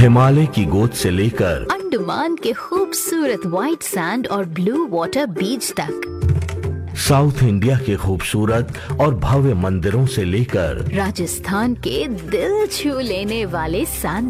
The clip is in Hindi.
हिमालय की गोद से लेकर अंडमान के खूबसूरत व्हाइट सैंड और ब्लू वाटर बीच तक, साउथ इंडिया के खूबसूरत और भव्य मंदिरों से लेकर राजस्थान के दिल छू लेने वाले